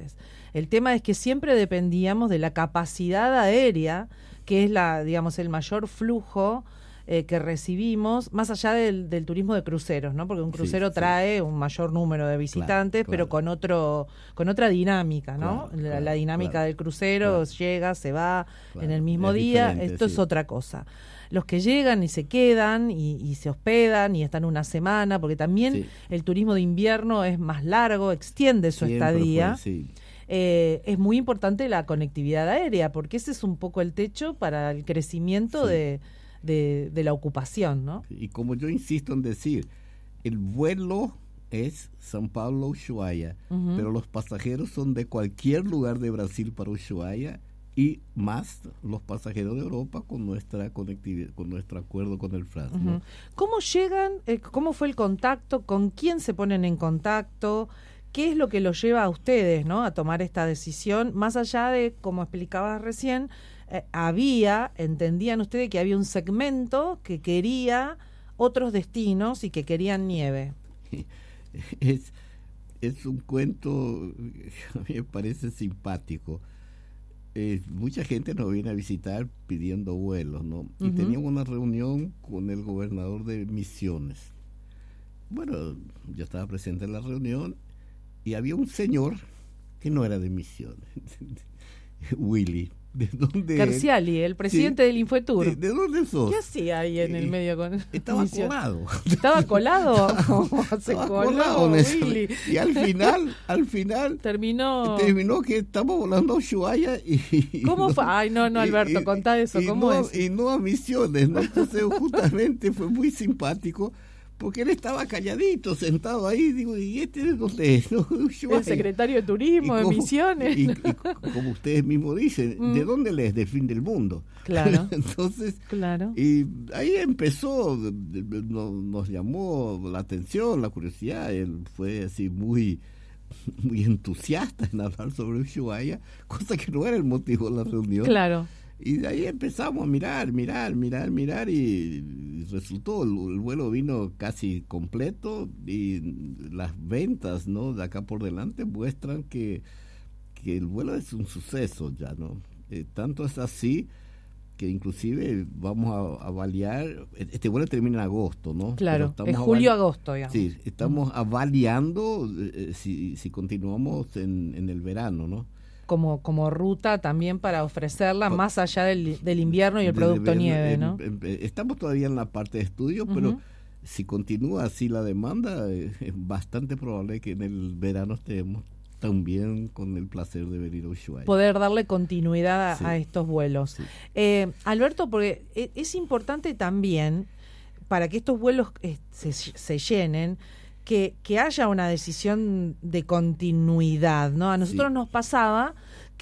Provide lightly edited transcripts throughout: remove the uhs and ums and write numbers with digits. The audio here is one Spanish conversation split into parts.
visitantes. El tema es que siempre dependíamos de la capacidad aérea, que es el mayor flujo que recibimos, más allá del turismo de cruceros, ¿no? Porque un crucero trae un mayor número de visitantes, pero con otra dinámica, ¿no? La dinámica del crucero llega, se va en el mismo día, esto es otra cosa. Los que llegan y se quedan y se hospedan y están una semana, porque también el turismo de invierno es más largo, extiende su estadía. Es muy importante la conectividad aérea, porque ese es un poco el techo para el crecimiento de la ocupación, ¿no? Y como yo insisto en decir, el vuelo es São Paulo-Ushuaia, pero los pasajeros son de cualquier lugar de Brasil para Ushuaia, y más los pasajeros de Europa con nuestra conectividad, con nuestro acuerdo con el FRAS, ¿no? ¿Cómo llegan? ¿Cómo fue el contacto? ¿Con quién se ponen en contacto? ¿Qué es lo que los lleva a ustedes, ¿no?, a tomar esta decisión? Más allá de, como explicabas recién, entendían ustedes que había un segmento que quería otros destinos y que querían nieve. Es un cuento que a mí me parece simpático. Mucha gente nos viene a visitar pidiendo vuelos, ¿no? Y teníamos una reunión con el gobernador de Misiones. Bueno, yo estaba presente en la reunión y había un señor que no era de Misiones, Willy. ¿De dónde? Carciali, el presidente del Infotur. ¿De dónde sos? ¿Qué hacía ahí en el medio con Estaba colado. ¿Estaba colado? Se coló, Willy. Y al final terminó que estamos volando a Ushuaia y ¿cómo fue? Ay, no, Alberto, contá eso, ¿cómo es? Y no a Misiones, ¿no? Entonces justamente fue muy simpático, porque él estaba calladito, sentado ahí, digo, ¿y este de dónde es? ¿No? El secretario de Turismo de Misiones. Y como ustedes mismos dicen, ¿de dónde él es? Del fin del mundo. Claro. Entonces, y ahí empezó, nos llamó la atención, la curiosidad, él fue así muy entusiasta en hablar sobre Ushuaia, cosa que no era el motivo de la reunión. Claro. Y de ahí empezamos a mirar y resultó, el vuelo vino casi completo y las ventas, ¿no?, de acá por delante muestran que el vuelo es un suceso ya, ¿no? Tanto es así que inclusive vamos a avaliar, este vuelo termina en agosto, ¿no? Claro, es julio-agosto, digamos. Sí, estamos avaliando si continuamos en el verano, ¿no? Como ruta también para ofrecerla más allá del invierno y el producto nieve, ¿no? Estamos todavía en la parte de estudio, pero si continúa así la demanda, es bastante probable que en el verano estemos también con el placer de venir a Ushuaia. Poder darle continuidad a estos vuelos. Sí. Alberto, porque es importante también, para que estos vuelos se llenen, que haya una decisión de continuidad, ¿no? A nosotros nos pasaba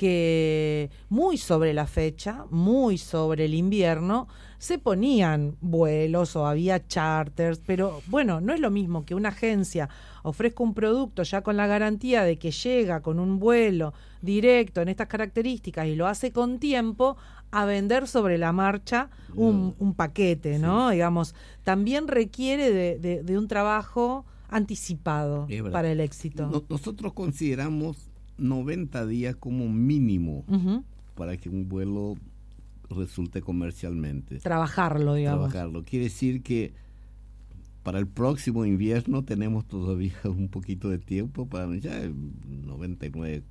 que muy sobre la fecha, muy sobre el invierno, se ponían vuelos o había charters, pero bueno, no es lo mismo que una agencia ofrezca un producto ya con la garantía de que llega con un vuelo directo en estas características y lo hace con tiempo, a vender sobre la marcha un paquete, ¿no? Digamos, también requiere de un trabajo anticipado para el éxito. Nosotros consideramos 90 días como mínimo para que un vuelo resulte comercialmente. Trabajarlo, digamos. Quiere decir que para el próximo invierno tenemos todavía un poquito de tiempo, para ya el 99%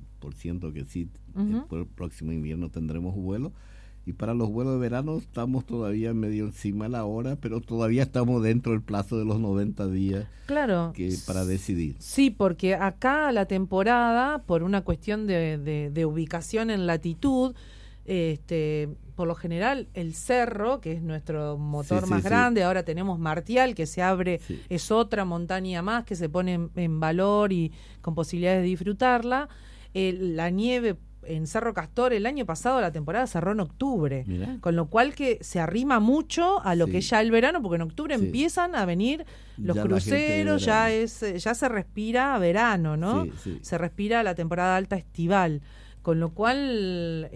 que sí, el próximo invierno tendremos vuelo. Y para los vuelos de verano estamos todavía medio encima de la hora, pero todavía estamos dentro del plazo de los 90 días para decidir. Sí, porque acá la temporada, por una cuestión de ubicación en latitud, por lo general el Cerro, que es nuestro motor más grande, ahora tenemos Martial, que se abre, es otra montaña más que se pone en valor y con posibilidades de disfrutarla. La nieve en Cerro Castor el año pasado la temporada cerró en octubre. Mirá. Con lo cual que se arrima mucho a lo que es ya el verano, porque en octubre empiezan a venir los cruceros, ya se respira verano, ¿no? Se respira la temporada alta estival, con lo cual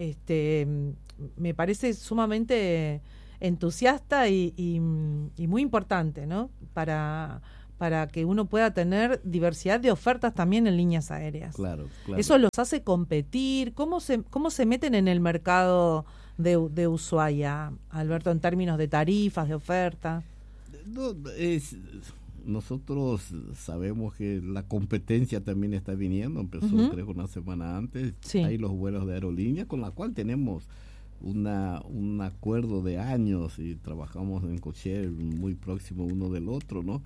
me parece sumamente entusiasta y muy importante, ¿no? Para para que uno pueda tener diversidad de ofertas también en líneas aéreas. Claro. Eso los hace competir. ¿Cómo se meten en el mercado de Ushuaia, Alberto, en términos de tarifas, de oferta? No, nosotros sabemos que la competencia también está viniendo, empezó creo una semana antes. Sí. Hay los vuelos de aerolínea con la cual tenemos un acuerdo de años y trabajamos en codeshare muy próximo uno del otro, ¿no?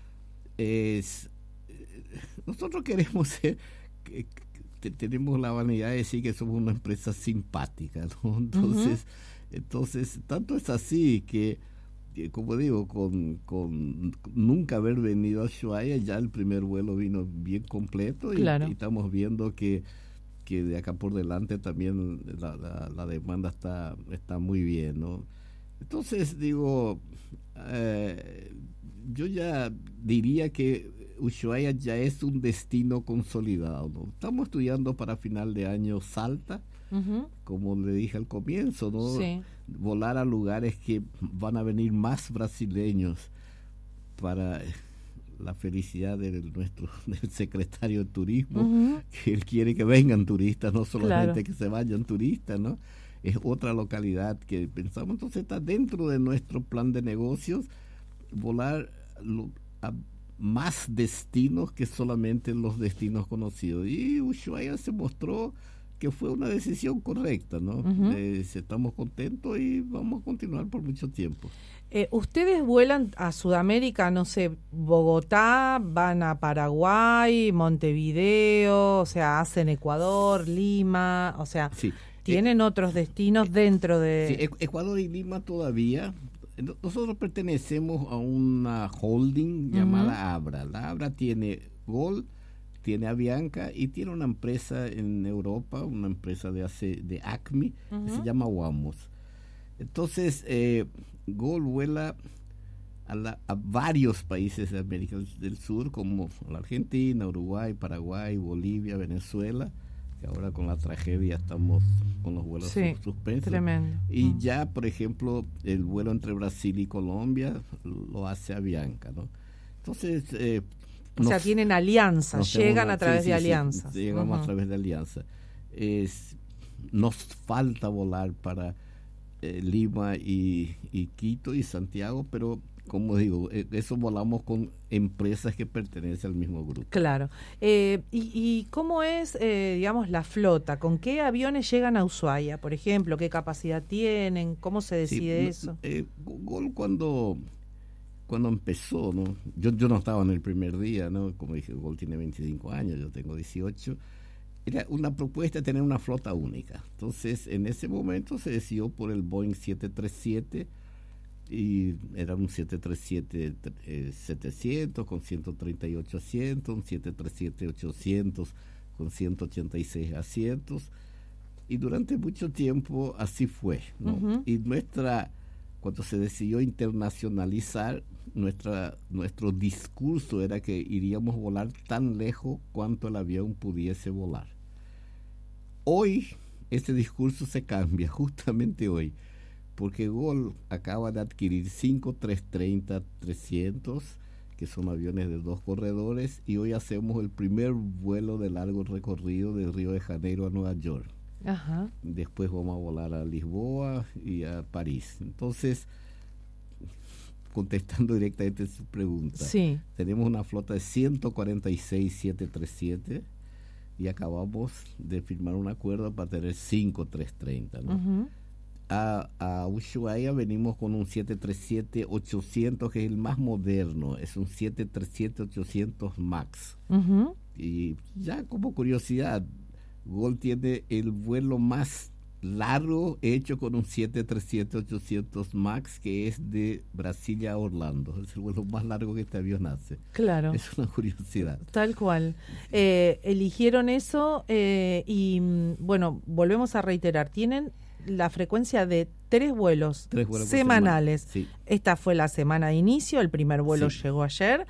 Nosotros queremos ser, tenemos la vanidad de decir que somos una empresa simpática, ¿no? Entonces tanto es así que como digo, con nunca haber venido a Ushuaia, ya el primer vuelo vino bien completo. Claro. Y estamos viendo que de acá por delante también la demanda está muy bien, ¿no? Entonces digo, yo ya diría que Ushuaia ya es un destino consolidado, ¿no? Estamos estudiando para final de año Salta, como le dije al comienzo, ¿no? Sí. Volar a lugares que van a venir más brasileños para la felicidad del secretario de Turismo, que él quiere que vengan turistas, no solamente que se vayan turistas, ¿no? Es otra localidad que pensamos, entonces está dentro de nuestro plan de negocios volar a más destinos que solamente los destinos conocidos. Y Ushuaia se mostró que fue una decisión correcta, ¿no? Estamos contentos y vamos a continuar por mucho tiempo. Ustedes vuelan a Sudamérica, no sé, Bogotá, van a Paraguay, Montevideo, o sea, hacen Ecuador, Lima, o sea, sí. ¿Tienen otros destinos dentro de...? Sí, Ecuador y Lima todavía. Nosotros pertenecemos a una holding llamada Abra. La Abra tiene Gol, tiene Avianca y tiene una empresa en Europa, una empresa de Acme, que se llama Wamos. Entonces, Gol vuela a varios países de América del Sur, como la Argentina, Uruguay, Paraguay, Bolivia, Venezuela, que ahora con la tragedia estamos con los vuelos suspensos. Tremendo. Y ya, por ejemplo, el vuelo entre Brasil y Colombia lo hace Avianca, ¿no? Entonces... o sea, tienen alianzas, llegan a través de alianzas. Llegamos a través de alianzas. Nos falta volar para Lima y Quito y Santiago, pero como digo, eso volamos con empresas que pertenecen al mismo grupo. Claro. ¿Y cómo es, digamos, la flota? ¿Con qué aviones llegan a Ushuaia, por ejemplo? ¿Qué capacidad tienen? ¿Cómo se decide eso? Gol cuando empezó, ¿no? Yo no estaba en el primer día, ¿no? Como dije, Gol tiene 25 años, yo tengo 18. Era una propuesta de tener una flota única. Entonces, en ese momento se decidió por el Boeing 737 y era un 737-700 con 138 asientos, un 737-800 con 186 asientos, y durante mucho tiempo así fue, ¿no? Y cuando se decidió internacionalizar, nuestro discurso era que iríamos a volar tan lejos cuanto el avión pudiese volar. Hoy ese discurso se cambia, justamente hoy, porque Gol acaba de adquirir 5 330-300, que son aviones de 2 corredores, y hoy hacemos el primer vuelo de largo recorrido de Río de Janeiro a Nueva York. Ajá. Después vamos a volar a Lisboa y a París. Entonces, contestando directamente su pregunta, tenemos una flota de 146 737 y acabamos de firmar un acuerdo para tener 5 330, ¿no? A Ushuaia venimos con un 737-800, que es el más moderno, es un 737-800 MAX. Y ya como curiosidad, Gol tiene el vuelo más largo hecho con un 737-800 MAX, que es de Brasilia a Orlando. Es el vuelo más largo que este avión hace. Claro. Es una curiosidad. Tal cual. Eligieron eso y, bueno, volvemos a reiterar. Tienen la frecuencia de 3 vuelos semanales. semanales. Sí. Esta fue la semana de inicio, el primer vuelo llegó ayer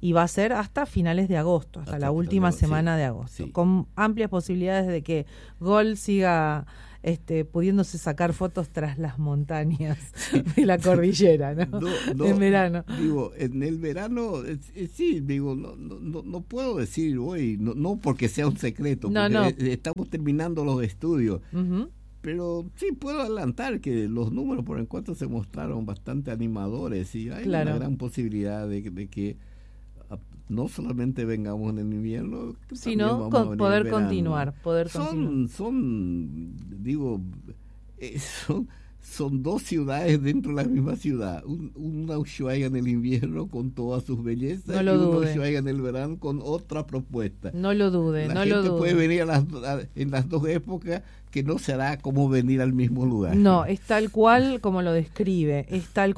y va a ser hasta finales de agosto, hasta la última semana de agosto, con amplias posibilidades de que Gol siga pudiéndose sacar fotos tras las montañas de la cordillera, ¿no? En verano. Digo, en el verano, sí, digo, no puedo decir hoy, no porque sea un secreto, porque estamos terminando los estudios, pero sí puedo adelantar que los números por encuentro se mostraron bastante animadores y hay una gran posibilidad de que no solamente vengamos en el invierno, sino poder continuar. Son dos ciudades dentro de la misma ciudad. Una Ushuaia en el invierno con todas sus bellezas y una Ushuaia en el verano con otra propuesta. No lo dude. La gente puede venir en las dos épocas, que no será como venir al mismo lugar. No, es tal cual como lo describe.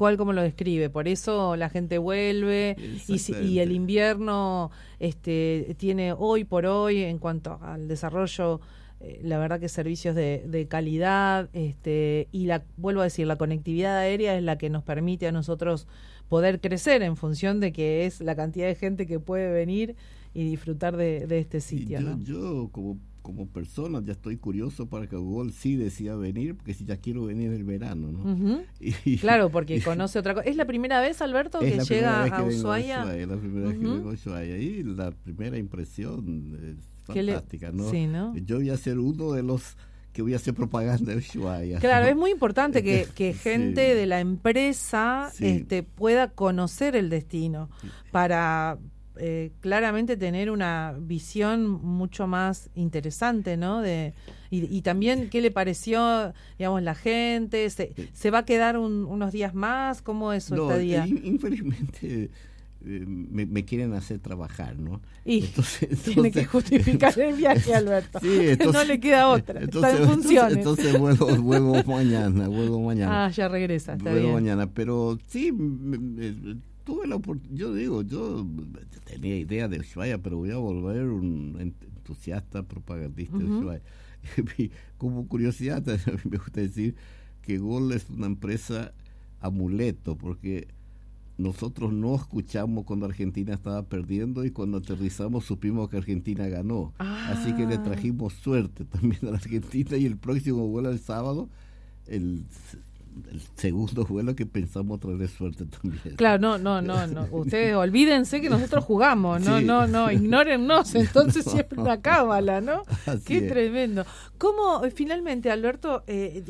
Por eso la gente vuelve y el invierno tiene hoy por hoy, en cuanto al desarrollo, la verdad que servicios de calidad, y vuelvo a decir, la conectividad aérea es la que nos permite a nosotros poder crecer en función de que es la cantidad de gente que puede venir y disfrutar de este sitio. Yo como persona ya estoy curioso para que Gol sí decida venir, porque si ya quiero venir el verano, ¿no? Claro, porque conoce otra cosa. ¿Es la primera vez, Alberto, que llega a Ushuaia? Es la primera vez que vengo a Ushuaia y la primera impresión es fantástica, ¿no? Sí, ¿no? Yo voy a ser uno de los que voy a hacer propaganda de Ushuaia. Claro, es muy importante que gente de la empresa pueda conocer el destino para claramente tener una visión mucho más interesante, ¿no? Y también qué le pareció, digamos, la gente, se va a quedar unos días más, ¿cómo es su estadía? Infelizmente me quieren hacer trabajar, ¿no? Y entonces tiene que justificar el viaje, Alberto. Sí, entonces, no le queda otra, está en funciones. Entonces vuelvo mañana. Ah, ya regresa, está vuelvo bien. mañana, pero sí, tuve la oportunidad, yo tenía idea de Ushuaia, pero voy a volver un entusiasta propagandista de Ushuaia. Como curiosidad, me gusta decir que Gol es una empresa amuleto, porque nosotros no escuchamos cuando Argentina estaba perdiendo y cuando aterrizamos supimos que Argentina ganó. Así que le trajimos suerte también a la Argentina, y el próximo vuelo el sábado, el segundo vuelo, que pensamos traer suerte también. Claro, no. Ustedes olvídense que nosotros jugamos, no, ignórennos, entonces siempre una cábala, ¿no? Qué tremendo. ¿Cómo, finalmente, Alberto,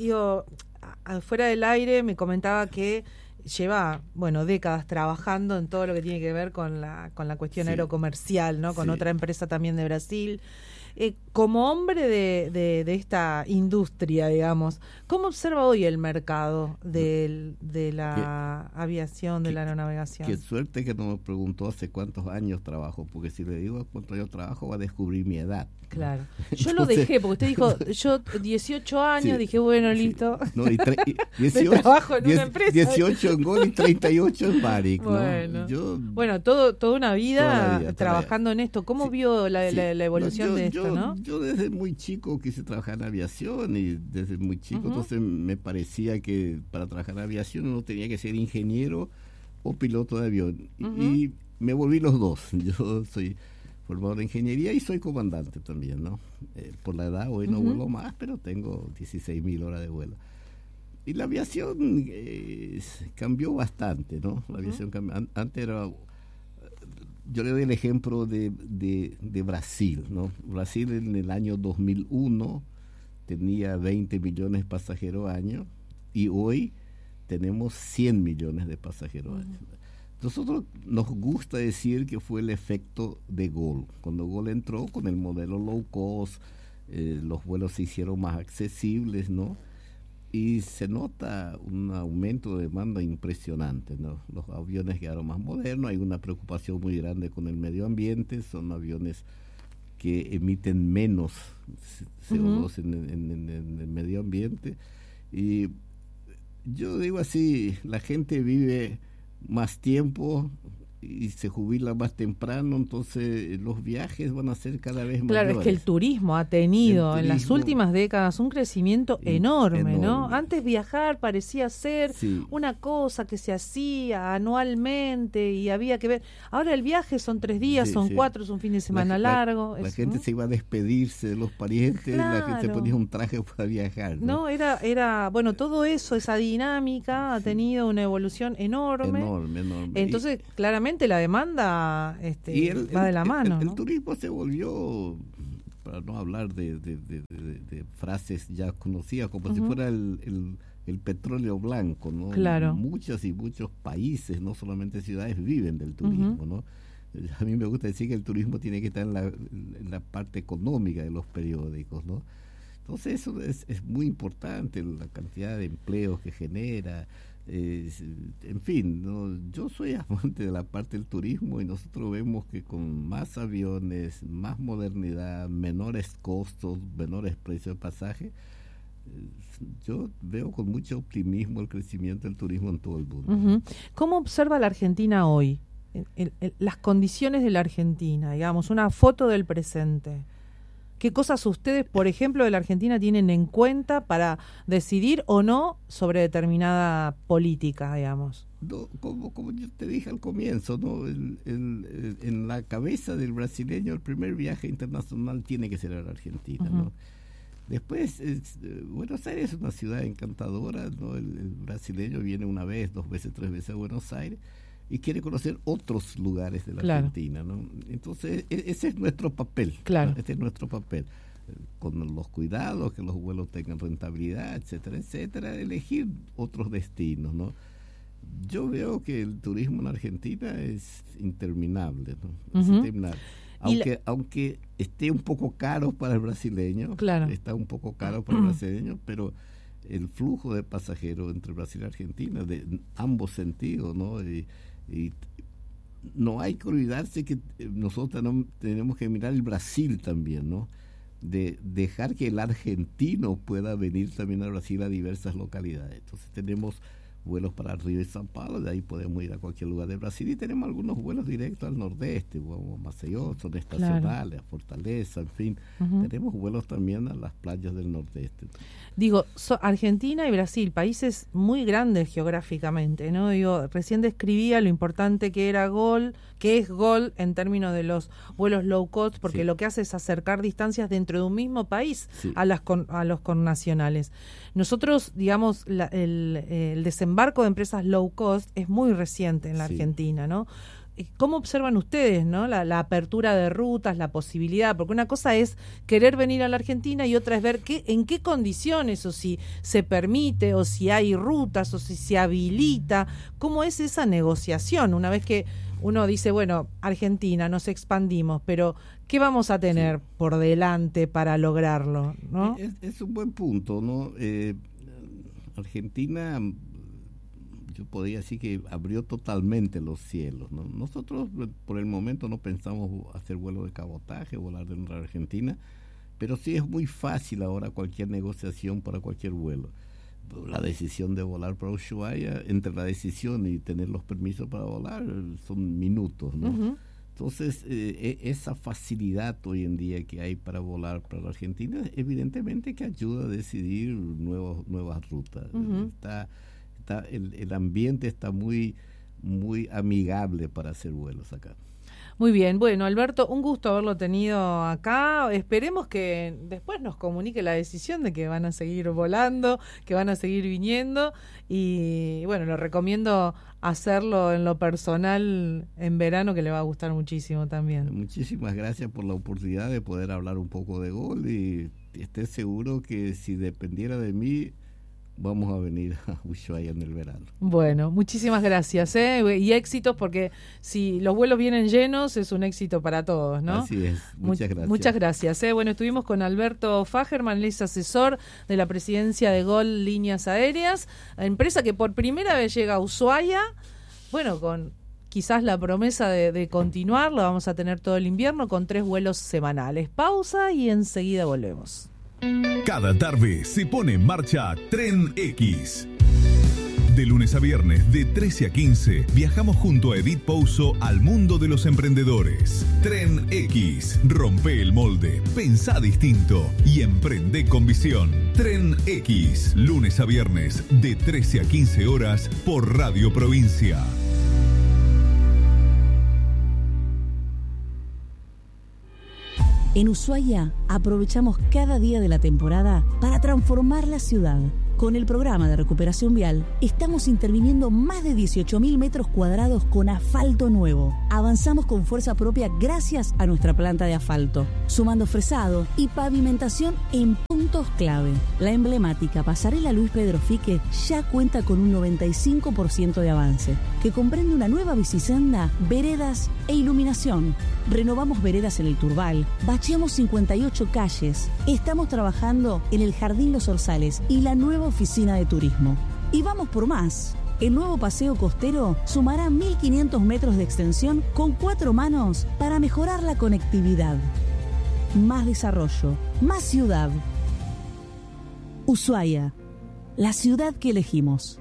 fuera del aire me comentaba que lleva, décadas trabajando en todo lo que tiene que ver con la cuestión aerocomercial, ¿no? Con otra empresa también de Brasil. Como hombre de esta industria, digamos, ¿cómo observa hoy el mercado de la aviación, de la aeronavegación? Qué suerte que no me preguntó hace cuántos años trabajo, porque si le digo cuántos años trabajo va a descubrir mi edad. Claro. Yo lo dejé, porque usted dijo, yo 18 años, dije, bueno, listo. No, 18, trabajo en una empresa. 18 en Gol y 38 en Maric. Bueno, toda una vida trabajando en esto. ¿Cómo vio la evolución de esto, no? Yo desde muy chico quise trabajar en aviación, y desde muy chico, entonces me parecía que para trabajar en aviación uno tenía que ser ingeniero o piloto de avión. Y me volví los dos. Yo soy formado en ingeniería y soy comandante también, ¿no? Por la edad hoy no vuelo más, pero tengo 16.000 horas de vuelo. Y la aviación cambió bastante, ¿no? La aviación cambió. Antes era... Yo le doy el ejemplo de Brasil, ¿no? Brasil en el año 2001 tenía 20 millones de pasajeros año, y hoy tenemos 100 millones de pasajeros año. Nosotros nos gusta decir que fue el efecto de Gol. Cuando Gol entró con el modelo low cost, los vuelos se hicieron más accesibles, ¿no? Y se nota un aumento de demanda impresionante, ¿no? Los aviones quedaron más modernos, hay una preocupación muy grande con el medio ambiente, son aviones que emiten menos CO2 en el medio ambiente. Y yo digo así, la gente vive más tiempo, y se jubila más temprano, entonces los viajes van a ser cada vez mayores. Claro, es que el turismo ha tenido en las últimas décadas un crecimiento enorme, ¿no? Antes viajar parecía ser una cosa que se hacía anualmente y había que ver. Ahora el viaje son 3 días, son 4, es un fin de semana largo. La gente se iba a despedirse de los parientes, la gente se ponía un traje para viajar. No, era bueno, todo eso, esa dinámica ha tenido una evolución enorme. Entonces, claramente la demanda va de la mano. El turismo se volvió, para no hablar de frases ya conocidas, como si fuera el petróleo blanco, ¿no? Claro. Muchos y muchos países, no solamente ciudades, viven del turismo, ¿no? A mí me gusta decir que el turismo tiene que estar en la parte económica de los periódicos, ¿no? Entonces eso es muy importante, la cantidad de empleos que genera. En fin, ¿no? Yo soy amante de la parte del turismo y nosotros vemos que con más aviones, más modernidad, menores costos, menores precios de pasaje, yo veo con mucho optimismo el crecimiento del turismo en todo el mundo. ¿Cómo observa la Argentina hoy? Las condiciones de la Argentina, digamos, una foto del presente. ¿Qué cosas ustedes, por ejemplo, de la Argentina tienen en cuenta para decidir o no sobre determinada política, digamos? No, como yo te dije al comienzo, ¿no? En la cabeza del brasileño el primer viaje internacional tiene que ser a la Argentina, ¿no? Después, Buenos Aires es una ciudad encantadora, ¿no? El brasileño viene 1 vez, 2 veces, 3 veces a Buenos Aires y quiere conocer otros lugares de la Argentina, ¿no? Entonces, ese es nuestro papel. Claro. ¿no? Este es nuestro papel. Con los cuidados, que los vuelos tengan rentabilidad, etcétera, etcétera, elegir otros destinos, ¿no? Yo veo que el turismo en Argentina es interminable, ¿no? Es interminable. Aunque esté un poco caro para el brasileño, está un poco caro para el brasileño, pero el flujo de pasajeros entre Brasil y Argentina, de ambos sentidos, ¿no? Y no hay que olvidarse que nosotros tenemos que mirar el Brasil también, ¿no? De dejar que el argentino pueda venir también a Brasil a diversas localidades. Entonces tenemos vuelos para Río y San Paulo, de ahí podemos ir a cualquier lugar de Brasil, y tenemos algunos vuelos directos al nordeste, como Maceió, son estacionales, a Fortaleza, en fin, tenemos vuelos también a las playas del nordeste. Digo, Argentina y Brasil, países muy grandes geográficamente, ¿no? Digo, recién describía lo importante que es GOL en términos de los vuelos low cost, porque lo que hace es acercar distancias dentro de un mismo país a los connacionales. Nosotros, digamos, el desembarco de empresas low cost es muy reciente en la Argentina, ¿no? ¿Cómo observan ustedes, ¿no? La apertura de rutas, la posibilidad? Porque una cosa es querer venir a la Argentina y otra es ver en qué condiciones, o si se permite, o si hay rutas, o si se habilita. ¿Cómo es esa negociación? Una vez que uno dice, bueno, Argentina, nos expandimos, pero ¿qué vamos a tener por delante para lograrlo, ¿no? Es un buen punto, ¿no? Argentina, yo podría decir que abrió totalmente los cielos, ¿no? Nosotros por el momento no pensamos hacer vuelo de cabotaje, volar dentro de Argentina, pero sí es muy fácil ahora cualquier negociación para cualquier vuelo. La decisión de volar para Ushuaia, entre la decisión y tener los permisos para volar, son minutos, ¿no? Entonces, esa facilidad hoy en día que hay para volar para la Argentina, evidentemente que ayuda a decidir nuevas rutas. El ambiente está muy, muy amigable para hacer vuelos acá. Muy bien, bueno, Alberto, un gusto haberlo tenido acá. Esperemos que después nos comunique la decisión de que van a seguir volando, que van a seguir viniendo, y bueno, lo recomiendo hacerlo en lo personal en verano, que le va a gustar muchísimo también. Muchísimas gracias por la oportunidad de poder hablar un poco de GOL, y esté seguro que si dependiera de mí, vamos a venir a Ushuaia en el verano. Bueno, muchísimas gracias, y éxitos, porque si los vuelos vienen llenos es un éxito para todos, ¿no? Así es, muchas gracias. Muchas gracias. Bueno, estuvimos con Alberto Fagerman, él es asesor de la presidencia de GOL Líneas Aéreas, empresa que por primera vez llega a Ushuaia, bueno, con quizás la promesa de continuar, lo vamos a tener todo el invierno con 3 vuelos semanales. Pausa y enseguida volvemos. Cada tarde se pone en marcha Tren X. De lunes a viernes, de 13 a 15, viajamos junto a Edith Pouso al mundo de los emprendedores. Tren X. Rompe el molde, pensá distinto y emprende con visión. Tren X. Lunes a viernes, de 13 a 15 horas, por Radio Provincia. En Ushuaia aprovechamos cada día de la temporada para transformar la ciudad. Con el programa de recuperación vial, estamos interviniendo más de 18.000 metros cuadrados con asfalto nuevo. Avanzamos con fuerza propia gracias a nuestra planta de asfalto, sumando fresado y pavimentación en puntos clave. La emblemática pasarela Luis Pedro Fique ya cuenta con un 95% de avance, que comprende una nueva bicisenda, veredas e iluminación. Renovamos veredas en el Turbal, bacheamos 58 calles, estamos trabajando en el Jardín Los Orzales y la nueva oficina de turismo. Y vamos por más. El nuevo paseo costero sumará 1.500 metros de extensión con 4 manos para mejorar la conectividad. Más desarrollo, más ciudad. Ushuaia, la ciudad que elegimos.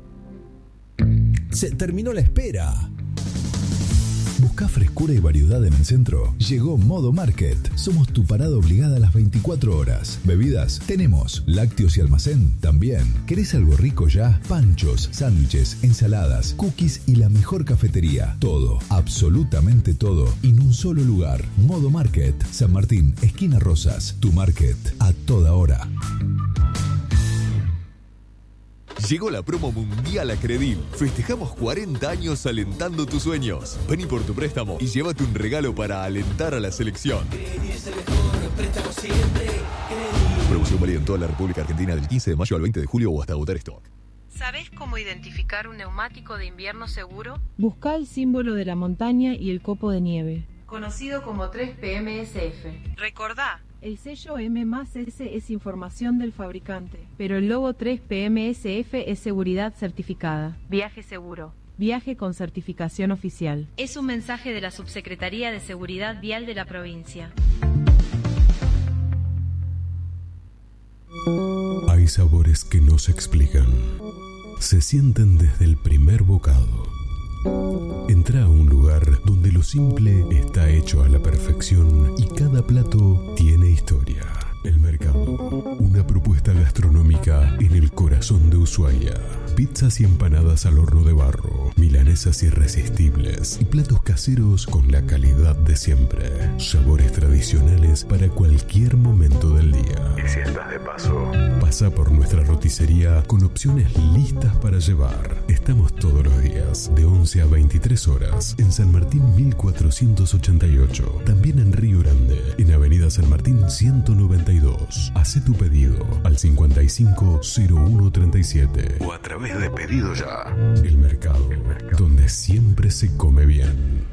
Se terminó la espera. ¿Buscás frescura y variedad en el centro? Llegó Modo Market. Somos tu parada obligada a las 24 horas. Bebidas, tenemos. Lácteos y almacén, también. ¿Querés algo rico ya? Panchos, sándwiches, ensaladas, cookies y la mejor cafetería. Todo, absolutamente todo, en un solo lugar. Modo Market. San Martín, esquina Rosas. Tu market, a toda hora. Llegó la promo mundial a Credil. Festejamos 40 años alentando tus sueños. Vení por tu préstamo y llévate un regalo para alentar a la selección. Credil es el mejor préstamo siempre. Credil. Promoción válida en toda la República Argentina del 15 de mayo al 20 de julio o hasta agotar stock. ¿Sabés cómo identificar un neumático de invierno seguro? Busca el símbolo de la montaña y el copo de nieve, conocido como 3PMSF. Recordá. El sello M+S es información del fabricante, pero el logo 3PMSF es seguridad certificada. Viaje seguro. Viaje con certificación oficial. Es un mensaje de la Subsecretaría de Seguridad Vial de la provincia. Hay sabores que no se explican. Se sienten desde el primer bocado. Entra a un lugar donde lo simple está hecho a la perfección y cada plato tiene historia. El Mercado, una propuesta gastronómica en el corazón de Ushuaia. Pizzas y empanadas al horno de barro, milanesas irresistibles y platos caseros con la calidad de siempre. Sabores tradicionales para cualquier momento del día. Y si estás de paso, pasa por nuestra roticería con opciones listas para llevar. Estamos todos los días de 11 a 23 horas en San Martín 1488. También en Río Grande, en Avenida San Martín 192. Hacé tu pedido al 550137 o a través de Pedido Ya. El Mercado, donde siempre se come bien.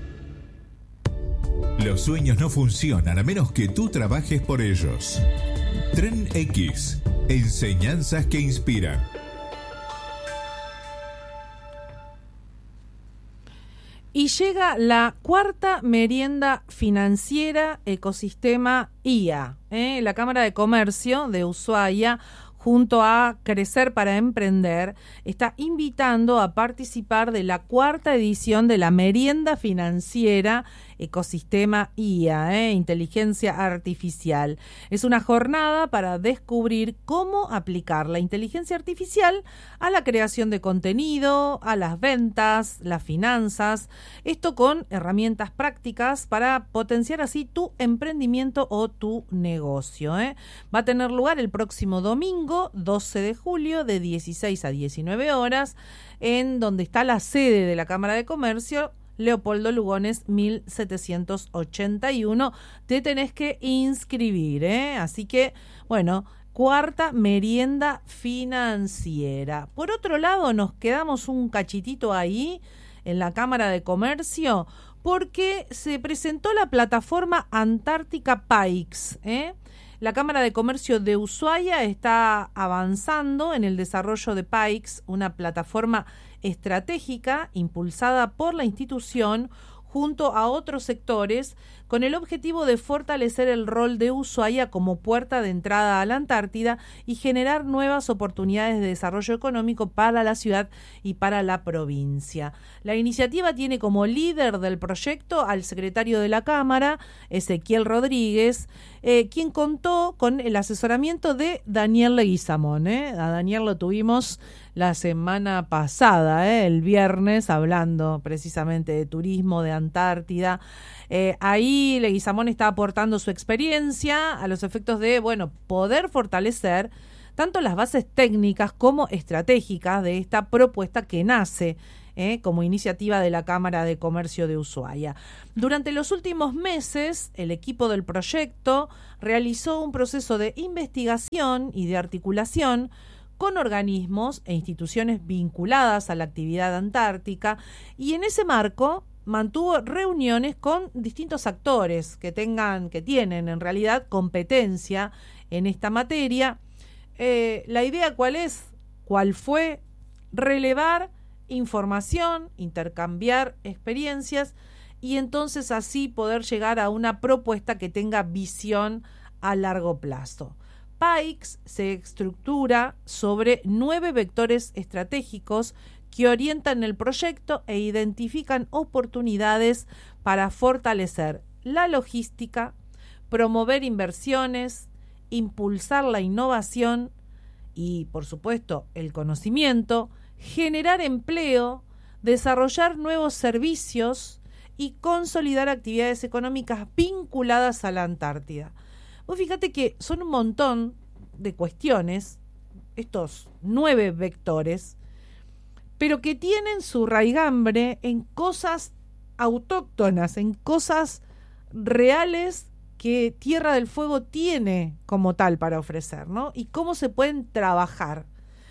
Los sueños no funcionan a menos que tú trabajes por ellos. Tren X. Enseñanzas que inspiran. Y llega la cuarta merienda financiera Ecosistema IA. La Cámara de Comercio de Ushuaia, junto a Crecer para Emprender, está invitando a participar de la cuarta edición de la merienda financiera Ecosistema IA, Inteligencia Artificial. Es una jornada para descubrir cómo aplicar la inteligencia artificial a la creación de contenido, a las ventas, las finanzas, esto con herramientas prácticas para potenciar así tu emprendimiento o tu negocio. Va a tener lugar el próximo domingo, 12 de julio, de 16 a 19 horas, en donde está la sede de la Cámara de Comercio, Leopoldo Lugones 1781. Te tenés que inscribir, así que, bueno, cuarta merienda financiera. Por otro lado, nos quedamos un cachitito ahí en la Cámara de Comercio porque se presentó la plataforma Antártica PAIX. La Cámara de Comercio de Ushuaia está avanzando en el desarrollo de PAIX, una plataforma estratégica impulsada por la institución junto a otros sectores con el objetivo de fortalecer el rol de Ushuaia como puerta de entrada a la Antártida y generar nuevas oportunidades de desarrollo económico para la ciudad y para la provincia. La iniciativa tiene como líder del proyecto al secretario de la Cámara, Ezequiel Rodríguez, quien contó con el asesoramiento de Daniel Leguizamón. A Daniel lo tuvimos la semana pasada, el viernes, hablando precisamente de turismo, de Antártida. Ahí Leguizamón está aportando su experiencia a los efectos de, poder fortalecer tanto las bases técnicas como estratégicas de esta propuesta que nace como iniciativa de la Cámara de Comercio de Ushuaia. Durante los últimos meses, el equipo del proyecto realizó un proceso de investigación y de articulación con organismos e instituciones vinculadas a la actividad antártica, y en ese marco mantuvo reuniones con distintos actores que tienen en realidad competencia en esta materia. La idea ¿cuál fue? Relevar información, intercambiar experiencias y entonces así poder llegar a una propuesta que tenga visión a largo plazo. PAIX se estructura sobre 9 vectores estratégicos que orientan el proyecto e identifican oportunidades para fortalecer la logística, promover inversiones, impulsar la innovación y, por supuesto, el conocimiento, generar empleo, desarrollar nuevos servicios y consolidar actividades económicas vinculadas a la Antártida. Vos fíjate que son un montón de cuestiones, estos 9 vectores, pero que tienen su raigambre en cosas autóctonas, en cosas reales que Tierra del Fuego tiene como tal para ofrecer, ¿no? Y cómo se pueden trabajar.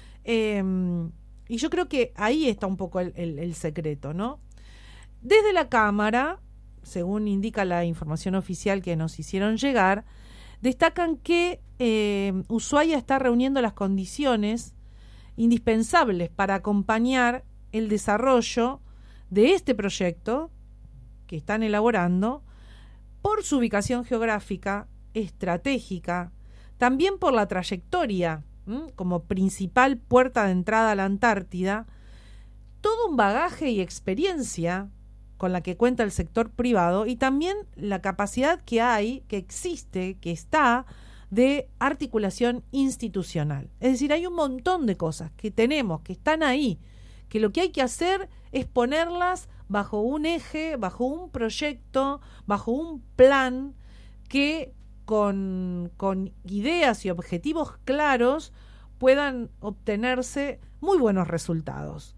Y yo creo que ahí está un poco el secreto, ¿no? Desde la Cámara, según indica la información oficial que nos hicieron llegar, destacan que Ushuaia está reuniendo las condiciones indispensables para acompañar el desarrollo de este proyecto que están elaborando por su ubicación geográfica, estratégica, también por la trayectoria como principal puerta de entrada a la Antártida, todo un bagaje y experiencia con la que cuenta el sector privado y también la capacidad que existe, que está de articulación institucional. Es decir, hay un montón de cosas que tenemos, que están ahí, que lo que hay que hacer es ponerlas bajo un eje, bajo un proyecto, bajo un plan que con ideas y objetivos claros puedan obtenerse muy buenos resultados.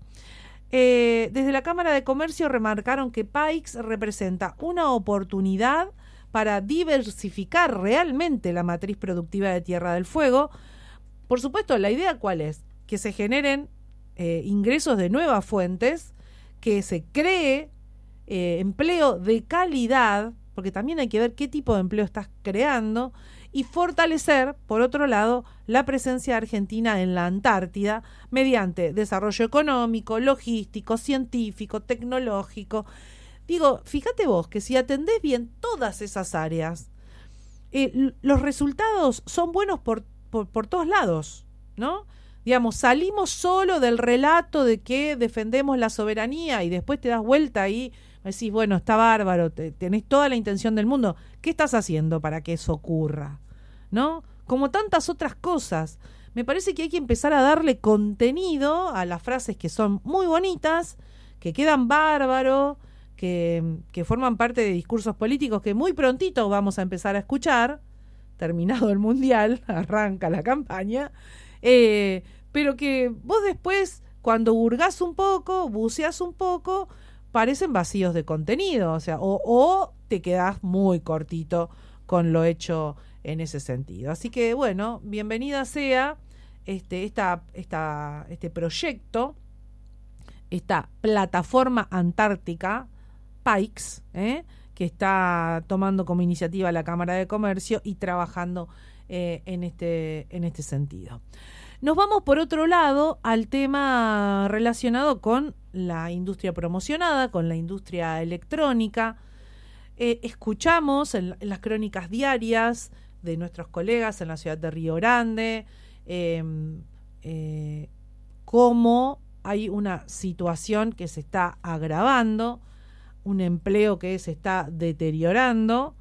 Desde la Cámara de Comercio remarcaron que PAIX representa una oportunidad para diversificar realmente la matriz productiva de Tierra del Fuego. Por supuesto, la idea ¿cuál es? Que se generen ingresos de nuevas fuentes, que se cree empleo de calidad, porque también hay que ver qué tipo de empleo estás creando, y fortalecer, por otro lado, la presencia argentina en la Antártida mediante desarrollo económico, logístico, científico, tecnológico. Digo, fíjate vos que si atendés bien todas esas áreas, los resultados son buenos por todos lados, ¿no? Digamos, salimos solo del relato de que defendemos la soberanía y después te das vuelta y decís, bueno, está bárbaro, tenés toda la intención del mundo. ¿Qué estás haciendo para que eso ocurra? ¿No? Como tantas otras cosas. Me parece que hay que empezar a darle contenido a las frases que son muy bonitas, que quedan bárbaro, que forman parte de discursos políticos que muy prontito vamos a empezar a escuchar. Terminado el Mundial, arranca la campaña. Pero que vos después, cuando hurgás un poco, buceás un poco, parecen vacíos de contenido, o sea, o te quedás muy cortito con lo hecho en ese sentido. Así que, bueno, bienvenida sea este proyecto, esta plataforma antártica, PAIX, que está tomando como iniciativa la Cámara de Comercio y trabajando en este sentido. Nos vamos por otro lado al tema relacionado con la industria promocionada, con la industria electrónica. escuchamos en las crónicas diarias de nuestros colegas en la ciudad de Río Grande cómo hay una situación que se está agravando, un empleo que se está deteriorando,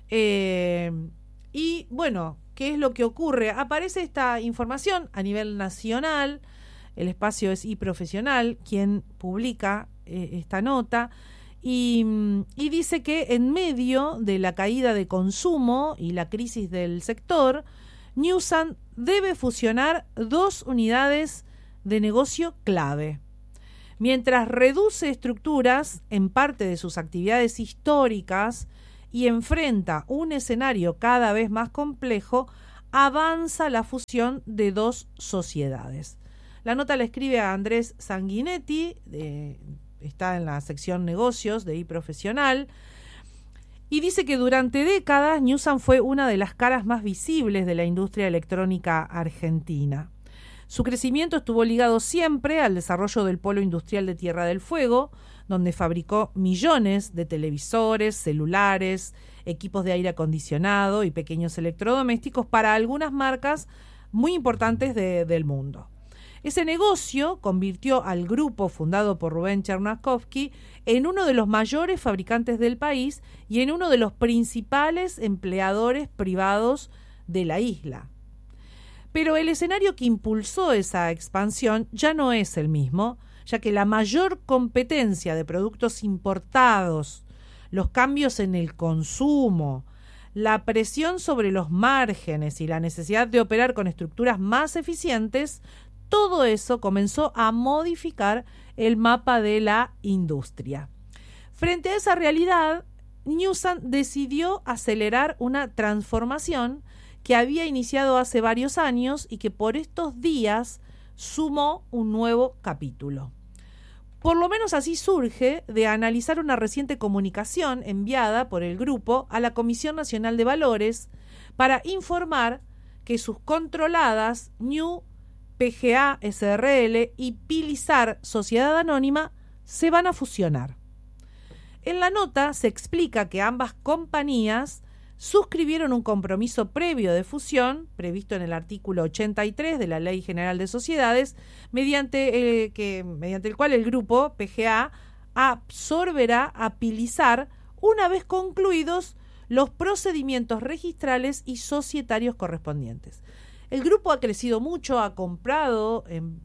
y bueno, ¿qué es lo que ocurre? Aparece esta información a nivel nacional, el espacio es iProfesional quien publica esta nota, y dice que en medio de la caída de consumo y la crisis del sector, Newsan debe fusionar 2 unidades de negocio clave. Mientras reduce estructuras en parte de sus actividades históricas y enfrenta un escenario cada vez más complejo, avanza la fusión de 2 sociedades. La nota la escribe a Andrés Sanguinetti, está en la sección negocios de iProfesional, y dice que durante décadas Newsan fue una de las caras más visibles de la industria electrónica argentina. Su crecimiento estuvo ligado siempre al desarrollo del polo industrial de Tierra del Fuego, donde fabricó millones de televisores, celulares, equipos de aire acondicionado y pequeños electrodomésticos para algunas marcas muy importantes del mundo. Ese negocio convirtió al grupo fundado por Rubén Chernovsky en uno de los mayores fabricantes del país y en uno de los principales empleadores privados de la isla. Pero el escenario que impulsó esa expansión ya no es el mismo, ya que la mayor competencia de productos importados, los cambios en el consumo, la presión sobre los márgenes y la necesidad de operar con estructuras más eficientes, todo eso comenzó a modificar el mapa de la industria. Frente a esa realidad, Newsan decidió acelerar una transformación que había iniciado hace varios años y que por estos días sumó un nuevo capítulo. Por lo menos así surge de analizar una reciente comunicación enviada por el grupo a la Comisión Nacional de Valores para informar que sus controladas New PGA SRL y Pilizar Sociedad Anónima se van a fusionar. En la nota se explica que ambas compañías suscribieron un compromiso previo de fusión, previsto en el artículo 83 de la Ley General de Sociedades, mediante el cual el grupo PGA absorberá a Pilizar una vez concluidos los procedimientos registrales y societarios correspondientes. El grupo ha crecido mucho, ha comprado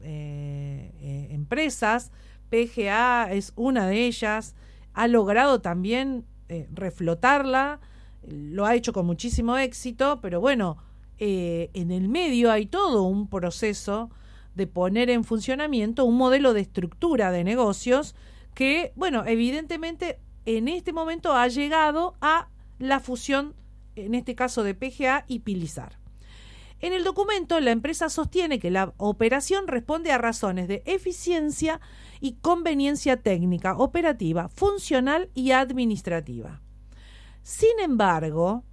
empresas, PGA es una de ellas, ha logrado también reflotarla, lo ha hecho con muchísimo éxito, pero bueno, en el medio hay todo un proceso de poner en funcionamiento un modelo de estructura de negocios que, bueno, evidentemente en este momento ha llegado a la fusión, en este caso de PGA y Pilizar. En el documento, la empresa sostiene que la operación responde a razones de eficiencia y conveniencia técnica, operativa, funcional y administrativa. Sin embargo,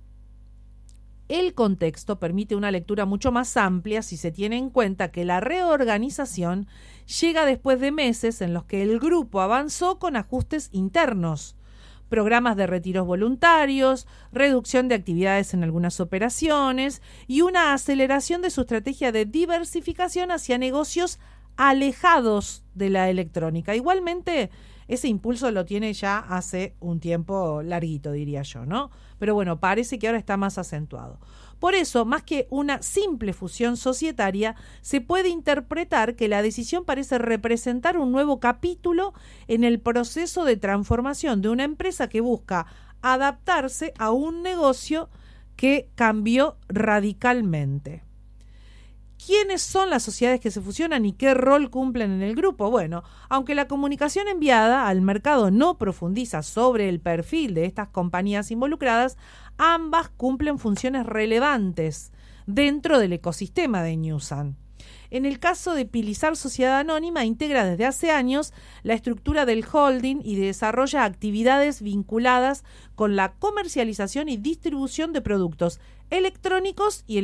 el contexto permite una lectura mucho más amplia si se tiene en cuenta que la reorganización llega después de meses en los que el grupo avanzó con ajustes internos, programas de retiros voluntarios, reducción de actividades en algunas operaciones y una aceleración de su estrategia de diversificación hacia negocios alejados de la electrónica. Igualmente, ese impulso lo tiene ya hace un tiempo larguito, diría yo, ¿no? Pero bueno, parece que ahora está más acentuado. Por eso, más que una simple fusión societaria, se puede interpretar que la decisión parece representar un nuevo capítulo en el proceso de transformación de una empresa que busca adaptarse a un negocio que cambió radicalmente. ¿Quiénes son las sociedades que se fusionan y qué rol cumplen en el grupo? Bueno, aunque la comunicación enviada al mercado no profundiza sobre el perfil de estas compañías involucradas, ambas cumplen funciones relevantes dentro del ecosistema de Newsan. En el caso de Pilizar Sociedad Anónima, integra desde hace años la estructura del holding y desarrolla actividades vinculadas con la comercialización y distribución de productos electrónicos y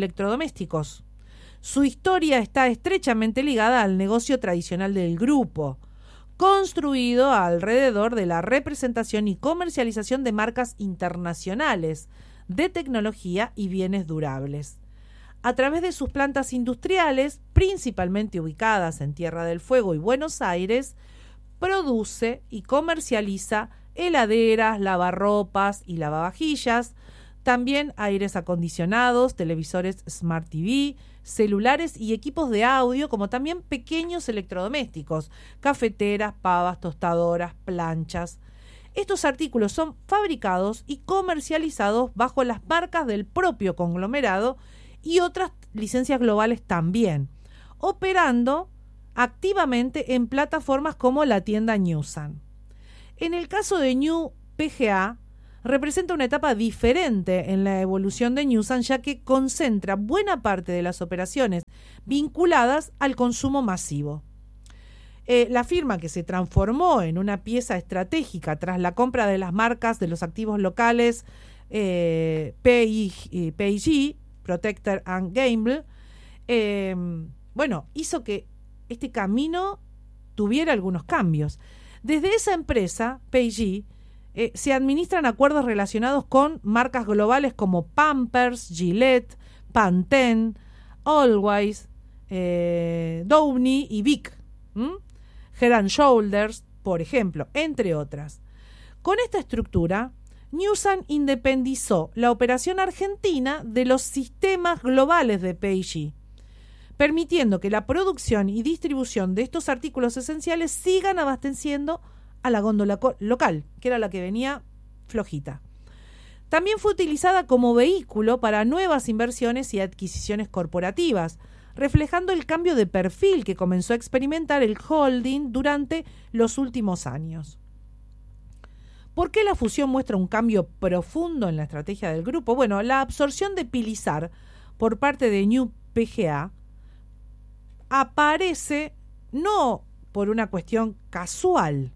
electrodomésticos. Su historia está estrechamente ligada al negocio tradicional del grupo. construido alrededor de la representación y comercialización de marcas internacionales de tecnología y bienes durables. A través de sus plantas industriales, principalmente ubicadas en Tierra del Fuego y Buenos Aires, produce y comercializa heladeras, lavarropas y lavavajillas, también aires acondicionados, televisores Smart TV, celulares y equipos de audio, como también pequeños electrodomésticos, cafeteras, pavas, tostadoras, planchas. Estos artículos son fabricados y comercializados bajo las marcas del propio conglomerado y otras licencias globales también, operando activamente en plataformas como la tienda Newsan. En el caso de New PGA, representa una etapa diferente en la evolución de Newsan, ya que concentra buena parte de las operaciones vinculadas al consumo masivo. La firma, que se transformó en una pieza estratégica tras la compra de las marcas de los activos locales P&G, Procter & Gamble, hizo que este camino tuviera algunos cambios. Desde esa empresa, P&G, se administran acuerdos relacionados con marcas globales como Pampers, Gillette, Pantene, Always, Downy y Vic, Head & Shoulders, por ejemplo, entre otras. Con esta estructura, Newsan independizó la operación argentina de los sistemas globales de P&G, permitiendo que la producción y distribución de estos artículos esenciales sigan abasteciendo a la góndola local, que era la que venía flojita. También fue utilizada como vehículo para nuevas inversiones y adquisiciones corporativas, reflejando el cambio de perfil que comenzó a experimentar el holding durante los últimos años. ¿Por qué la fusión muestra un cambio profundo en la estrategia del grupo? Bueno, la absorción de Pilizar por parte de New PGA aparece no por una cuestión casual.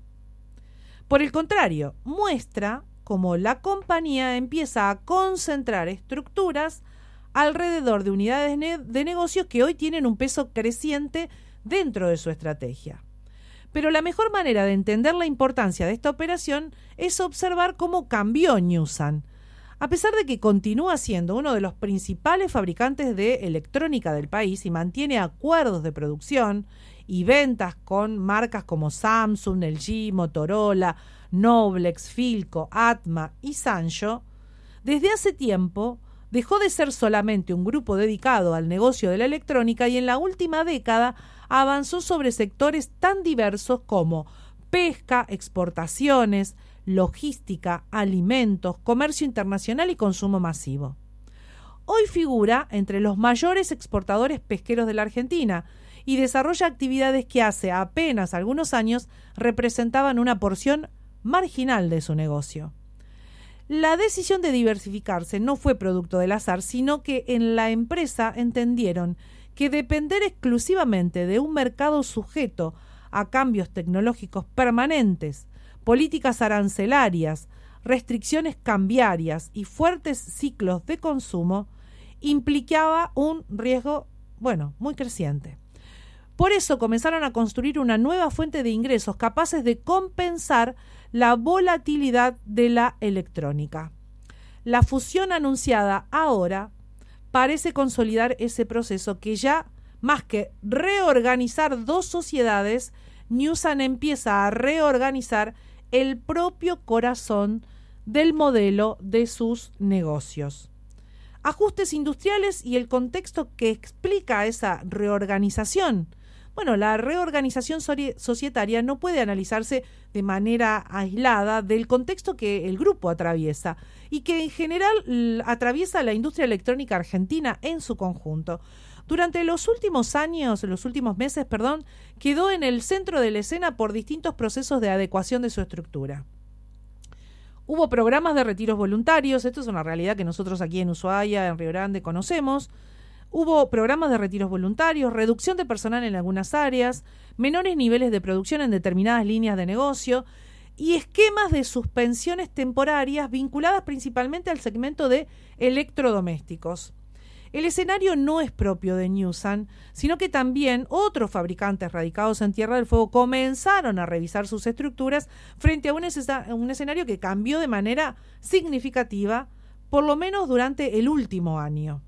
Por el contrario, muestra cómo la compañía empieza a concentrar estructuras alrededor de unidades de negocio que hoy tienen un peso creciente dentro de su estrategia. Pero la mejor manera de entender la importancia de esta operación es observar cómo cambió Newsan. A pesar de que continúa siendo uno de los principales fabricantes de electrónica del país y mantiene acuerdos de producción y ventas con marcas como Samsung, LG, Motorola, Noblex, Philco, Atma y Sanyo, desde hace tiempo dejó de ser solamente un grupo dedicado al negocio de la electrónica y en la última década avanzó sobre sectores tan diversos como pesca, exportaciones, logística, alimentos, comercio internacional y consumo masivo. Hoy figura entre los mayores exportadores pesqueros de la Argentina y desarrolla actividades que hace apenas algunos años representaban una porción marginal de su negocio. La decisión de diversificarse no fue producto del azar, sino que en la empresa entendieron que depender exclusivamente de un mercado sujeto a cambios tecnológicos permanentes, políticas arancelarias, restricciones cambiarias y fuertes ciclos de consumo implicaba un riesgo, muy creciente. Por eso comenzaron a construir una nueva fuente de ingresos capaces de compensar la volatilidad de la electrónica. La fusión anunciada ahora parece consolidar ese proceso que ya, más que reorganizar dos sociedades, Newsan empieza a reorganizar el propio corazón del modelo de sus negocios. Ajustes industriales y el contexto que explica esa reorganización. La reorganización societaria no puede analizarse de manera aislada del contexto que el grupo atraviesa y que en general atraviesa la industria electrónica argentina en su conjunto. Durante los últimos meses, quedó en el centro de la escena por distintos procesos de adecuación de su estructura. Hubo programas de retiros voluntarios, esto es una realidad que nosotros aquí en Ushuaia, en Río Grande, conocemos. Hubo programas de retiros voluntarios, reducción de personal en algunas áreas, menores niveles de producción en determinadas líneas de negocio y esquemas de suspensiones temporarias vinculadas principalmente al segmento de electrodomésticos. El escenario no es propio de Newsan, sino que también otros fabricantes radicados en Tierra del Fuego comenzaron a revisar sus estructuras frente a un escenario que cambió de manera significativa, por lo menos durante el último año.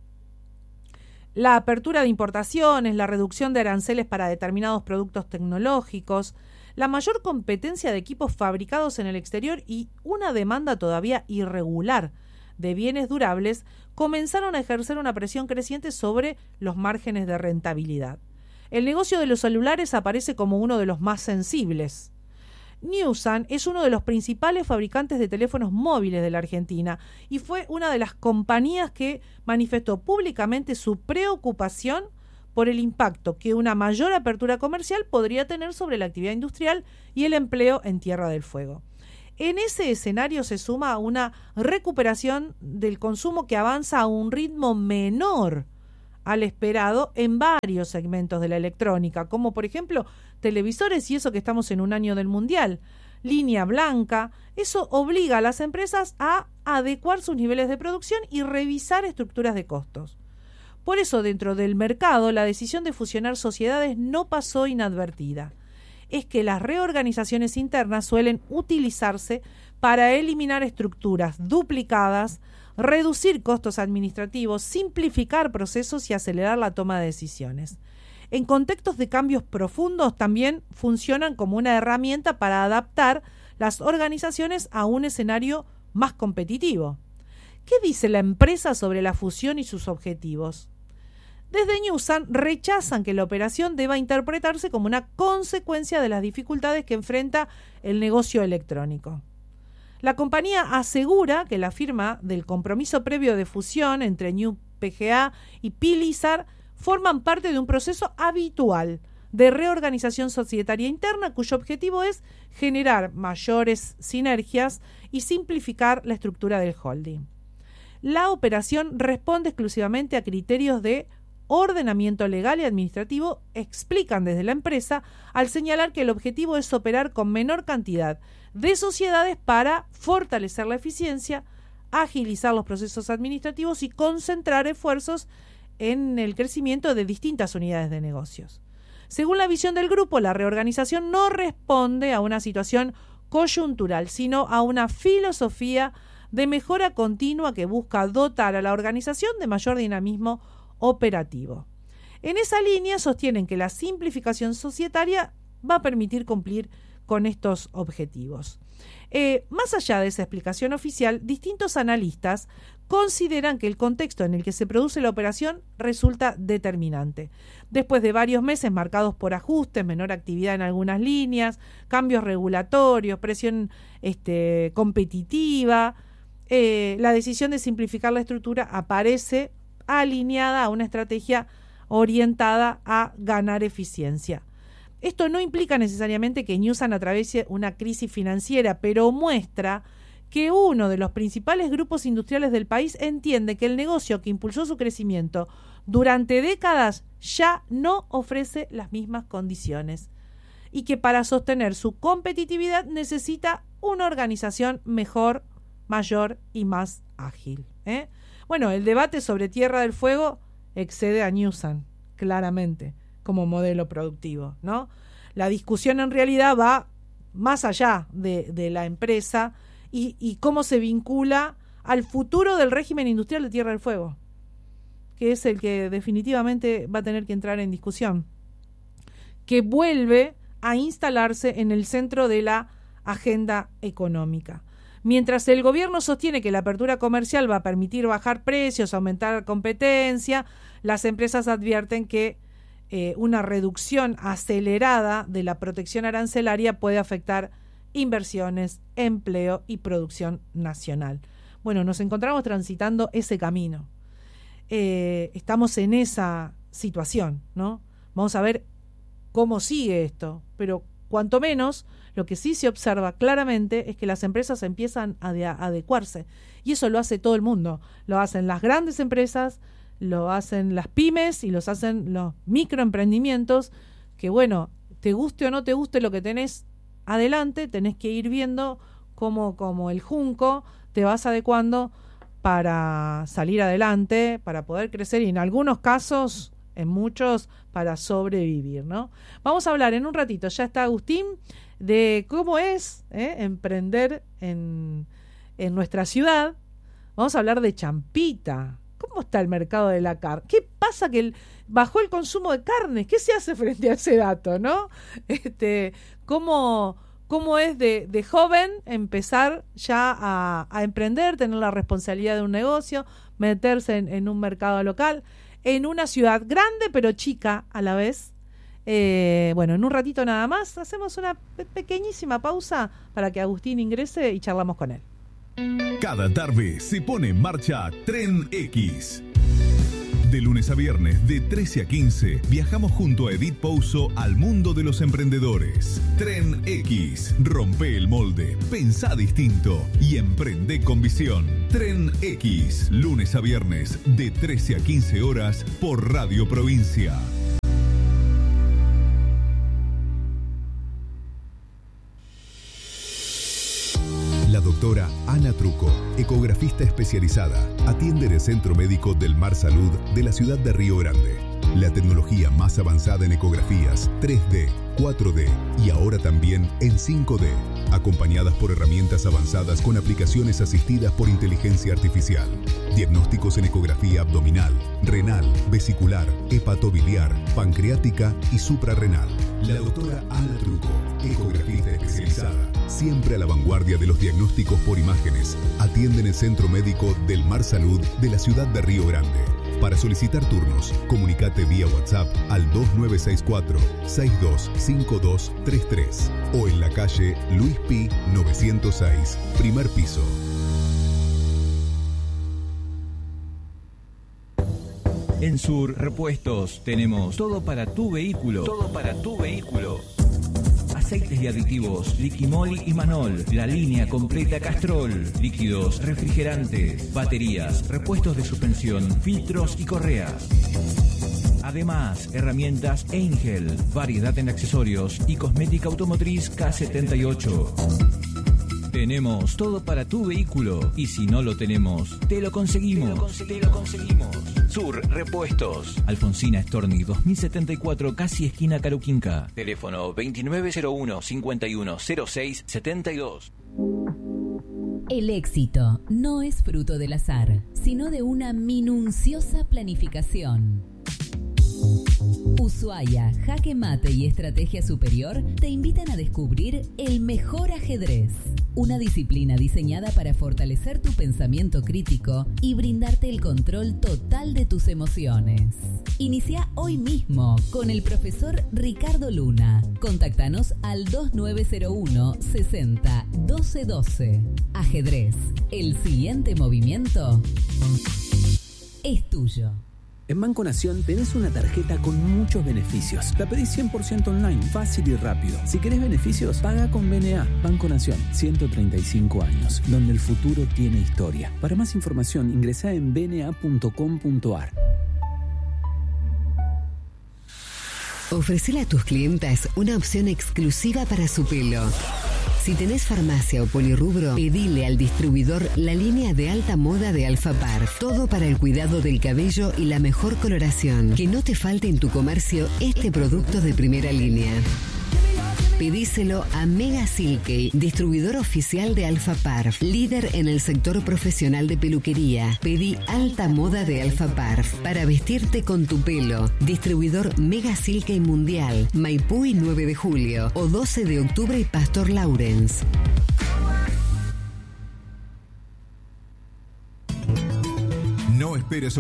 La apertura de importaciones, la reducción de aranceles para determinados productos tecnológicos, la mayor competencia de equipos fabricados en el exterior y una demanda todavía irregular de bienes durables comenzaron a ejercer una presión creciente sobre los márgenes de rentabilidad. El negocio de los celulares aparece como uno de los más sensibles. Newsan es uno de los principales fabricantes de teléfonos móviles de la Argentina y fue una de las compañías que manifestó públicamente su preocupación por el impacto que una mayor apertura comercial podría tener sobre la actividad industrial y el empleo en Tierra del Fuego. En ese escenario se suma una recuperación del consumo que avanza a un ritmo menor al esperado en varios segmentos de la electrónica, como por ejemplo televisores, y eso que estamos en un año del Mundial, línea blanca. Eso obliga a las empresas a adecuar sus niveles de producción y revisar estructuras de costos. Por eso, dentro del mercado, la decisión de fusionar sociedades no pasó inadvertida. Es que las reorganizaciones internas suelen utilizarse para eliminar estructuras duplicadas, reducir costos administrativos, simplificar procesos y acelerar la toma de decisiones. En contextos de cambios profundos también funcionan como una herramienta para adaptar las organizaciones a un escenario más competitivo. ¿Qué dice la empresa sobre la fusión y sus objetivos? Desde Newsan rechazan que la operación deba interpretarse como una consecuencia de las dificultades que enfrenta el negocio electrónico. La compañía asegura que la firma del compromiso previo de fusión entre New PGA y Pilizar forman parte de un proceso habitual de reorganización societaria interna cuyo objetivo es generar mayores sinergias y simplificar la estructura del holding. La operación responde exclusivamente a criterios de ordenamiento legal y administrativo, explican desde la empresa, al señalar que el objetivo es operar con menor cantidad de sociedades para fortalecer la eficiencia, agilizar los procesos administrativos y concentrar esfuerzos en el crecimiento de distintas unidades de negocios. Según la visión del grupo, la reorganización no responde a una situación coyuntural, sino a una filosofía de mejora continua que busca dotar a la organización de mayor dinamismo operativo. En esa línea sostienen que la simplificación societaria va a permitir cumplir con estos objetivos. Más allá de esa explicación oficial, distintos analistas consideran que el contexto en el que se produce la operación resulta determinante. Después de varios meses marcados por ajustes, menor actividad en algunas líneas, cambios regulatorios, presión competitiva, la decisión de simplificar la estructura aparece alineada a una estrategia orientada a ganar eficiencia. Esto no implica necesariamente que Newsan atraviese una crisis financiera, pero muestra que uno de los principales grupos industriales del país entiende que el negocio que impulsó su crecimiento durante décadas ya no ofrece las mismas condiciones y que para sostener su competitividad necesita una organización mejor, mayor y más ágil. Bueno, el debate sobre Tierra del Fuego excede a Newsan, claramente, como modelo productivo, ¿no? La discusión en realidad va más allá de la empresa y cómo se vincula al futuro del régimen industrial de Tierra del Fuego, que es el que definitivamente va a tener que entrar en discusión, que vuelve a instalarse en el centro de la agenda económica. Mientras el gobierno sostiene que la apertura comercial va a permitir bajar precios, aumentar la competencia, las empresas advierten que una reducción acelerada de la protección arancelaria puede afectar inversiones, empleo y producción nacional. Bueno, nos encontramos transitando ese camino. Estamos en esa situación, ¿no? Vamos a ver cómo sigue esto, pero cuanto menos, lo que sí se observa claramente es que las empresas empiezan a adecuarse, y eso lo hace todo el mundo. Lo hacen las grandes empresas, lo hacen las pymes y los hacen los microemprendimientos, que bueno, te guste o no te guste lo que tenés adelante, tenés que ir viendo cómo como el junco te vas adecuando para salir adelante, para poder crecer y en algunos casos, en muchos, para sobrevivir, ¿no? Vamos a hablar en un ratito, ya está Agustín, de cómo es emprender en nuestra ciudad. Vamos a hablar de Champita. ¿Cómo está el mercado de la carne? ¿Qué pasa que bajó el consumo de carnes? ¿Qué se hace frente a ese dato, no? ¿Cómo es de joven empezar ya a emprender, tener la responsabilidad de un negocio, meterse en un mercado local, en una ciudad grande pero chica a la vez? Bueno, en un ratito nada más hacemos una pequeñísima pausa para que Agustín ingrese y charlamos con él. Cada tarde se pone en marcha Tren X. De lunes a viernes, de 13 a 15, viajamos junto a Edith Pouso al mundo de los emprendedores. Tren X. Rompe el molde, pensá distinto y emprende con visión. Tren X. Lunes a viernes, de 13 a 15 horas, por Radio Provincia. La doctora Ana Truco, ecografista especializada, atiende en el Centro Médico del Mar Salud de la ciudad de Río Grande. La tecnología más avanzada en ecografías 3D, 4D y ahora también en 5D, acompañadas por herramientas avanzadas con aplicaciones asistidas por inteligencia artificial. Diagnósticos en ecografía abdominal, renal, vesicular, hepatobiliar, pancreática y suprarrenal. La doctora Ana Truco, ecografista especializada, siempre a la vanguardia de los diagnósticos por imágenes, atiende en el Centro Médico del Mar Salud de la ciudad de Río Grande. Para solicitar turnos, comunicate vía WhatsApp al 2964-625233 o en la calle Luis Pi 906, primer piso. En Sur Repuestos tenemos todo para tu vehículo. Todo para tu vehículo. Aceites y aditivos, Liquimol y Manol, la línea completa Castrol, líquidos, refrigerantes, baterías, repuestos de suspensión, filtros y correas. Además, herramientas Angel, variedad en accesorios y cosmética automotriz K78. Tenemos todo para tu vehículo y si no lo tenemos, te lo conseguimos. Te lo conseguimos. Sur Repuestos. Alfonsina Storni 2074, casi esquina Caruquinca. Teléfono 2901-5106-72. El éxito no es fruto del azar, sino de una minuciosa planificación. Ushuaia, Jaque Mate y Estrategia Superior te invitan a descubrir el mejor ajedrez, una disciplina diseñada para fortalecer tu pensamiento crítico y brindarte el control total de tus emociones. Inicia hoy mismo con el profesor Ricardo Luna. Contáctanos al 2901 60 12 12. Ajedrez, el siguiente movimiento es tuyo. En Banco Nación tenés una tarjeta con muchos beneficios. La pedís 100% online, fácil y rápido. Si querés beneficios, paga con BNA. Banco Nación, 135 años, donde el futuro tiene historia. Para más información, ingresá en bna.com.ar. Ofrecele a tus clientas una opción exclusiva para su pelo. Si tenés farmacia o polirrubro, pedile al distribuidor la línea de alta moda de Alfa Parf. Todo para el cuidado del cabello y la mejor coloración. Que no te falte en tu comercio este producto de primera línea. Pedíselo a Mega Silkey, distribuidor oficial de Alfa Parf, líder en el sector profesional de peluquería. Pedí alta moda de Alfa Parf para vestirte con tu pelo. Distribuidor Mega Silkey Mundial, Maipú y 9 de julio, o 12 de octubre y Pastor Lawrence. No esperes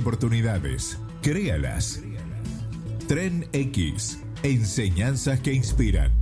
oportunidades, créalas. Tren X, enseñanzas que inspiran.